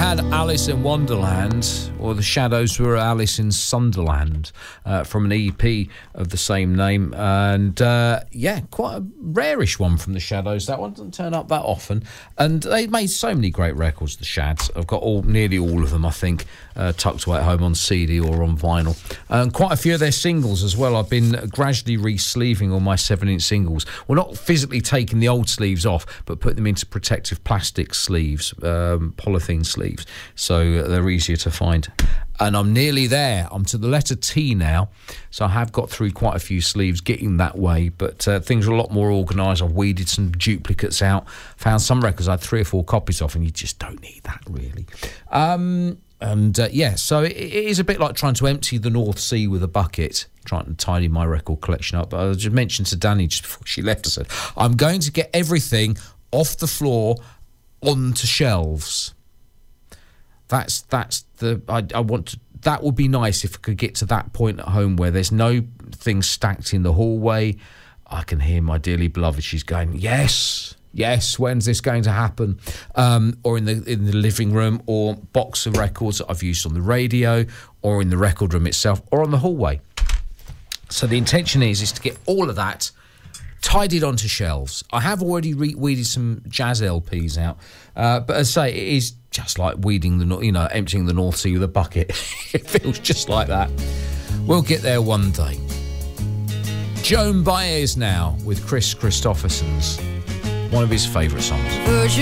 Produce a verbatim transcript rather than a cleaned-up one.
had Alice in Wonderland, or the Shadows were Alice in Sunderland, uh, from an E P of the same name. And, uh, yeah, quite a rarish one from the Shadows. That one doesn't turn up that often. And they made so many great records, the Shads. I've got all nearly all of them, I think, uh, tucked away at home on C D or on vinyl. And quite a few of their singles as well. I've been gradually re-sleeving all my seven-inch singles. Well, not physically taking the old sleeves off, but putting them into protective plastic sleeves, um, polythene sleeves, so they're easier to find. And I'm nearly there. I'm to the letter T now, so I have got through quite a few sleeves getting that way, but uh, things are a lot more organised. I've weeded some duplicates out, found some records I had three or four copies of, and you just don't need that, really. Um, and, uh, yeah, so it, it is a bit like trying to empty the North Sea with a bucket, trying to tidy my record collection up. But I just mentioned to Danny just before she left, I said, I'm going to get everything off the floor onto shelves. That's that's the I, I want to. That would be nice if I could get to that point at home where there's no things stacked in the hallway. I can hear my dearly beloved. She's going, yes, yes. When's this going to happen? Um, or in the in the living room, or box of records that I've used on the radio, or in the record room itself, or on the hallway. So the intention is is to get all of that tidied onto shelves. I have already re- weeded some jazz L Ps out, uh, but as I say, it is just like weeding the, you know, emptying the North Sea with a bucket. It feels just like that. We'll get there one day. Joan Baez now with Chris Christopherson's one of his favourite songs.